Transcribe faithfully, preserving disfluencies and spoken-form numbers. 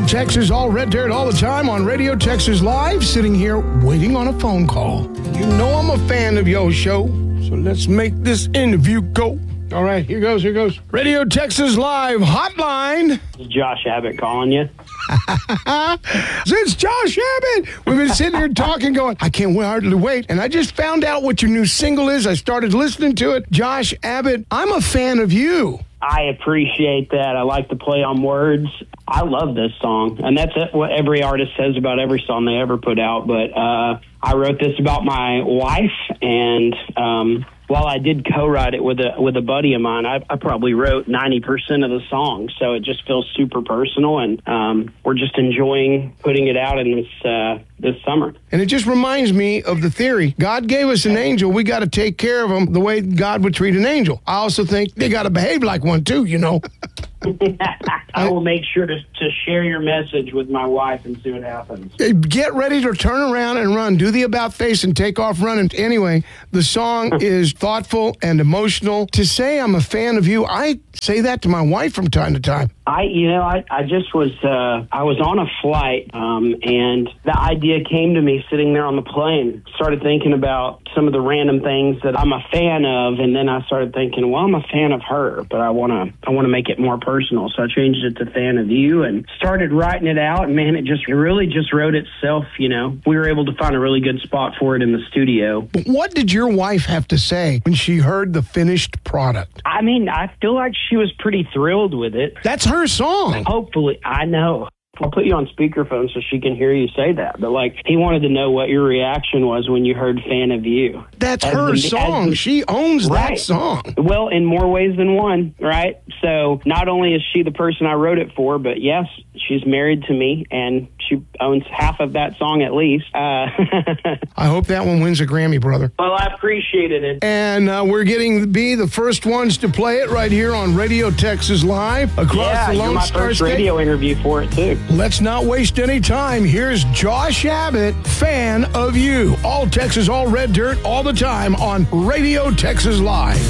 All Texas, all Red Dirt, all the time on Radio Texas Live, sitting here waiting on a phone call. You know I'm a fan of your show, so let's make this interview go. All right, here goes, here goes. Radio Texas Live hotline. This is Josh Abbott calling you. It's Josh Abbott. We've been sitting here talking, going, I can't hardly wait. And I just found out what your new single is. I started listening to it. Josh Abbott, I'm a fan of you. I appreciate that. I like to play on words. I love this song, and that's what every artist says about every song they ever put out. But uh, I wrote this about my wife, and um, while I did co-write it with a with a buddy of mine, I, I probably wrote ninety percent of the song. So it just feels super personal, and um, we're just enjoying putting it out in this uh, this summer. And it just reminds me of the theory. God gave us an angel. We got to take care of them the way God would treat an angel. I also think they got to behave like one too, you know. I will make sure to, to share your message with my wife and see what happens. Get ready to turn around and run. Do the about face and take off running. Anyway, the song is thoughtful and emotional. To say I'm a fan of you, I say that to my wife from time to time. I, you know, I, I just was, uh, I was on a flight, um, and the idea came to me sitting there on the plane. Started thinking about some of the random things that I'm a fan of, and then I started thinking, well, I'm a fan of her, but I want to, I want to make it more personal. So I changed it to fan of you and started writing it out. And man, it just, it really just wrote itself. You know, we were able to find a really good spot for it in the studio. But what did your wife have to say when she heard the finished product? I mean, I feel like she was pretty thrilled with it. That's her song. Hopefully, I know. I'll put you on speakerphone so she can hear you say that. But, like, he wanted to know what your reaction was when you heard Fan of You. That's as her the, song. the, she owns right. that song. Well, in more ways than one, right? So not only is she the person I wrote it for, but, yes, she's married to me, and she owns half of that song at least. Uh, I hope that one wins a Grammy, brother. Well, I appreciated it. And uh, we're getting to be the first ones to play it right here on Radio Texas Live across yeah, the Lone you're my Star first State. radio interview for it, too. Let's not waste any time. Here's Josh Abbott, Fan of You. All Texas, all Red Dirt, all the time on Radio Texas Live.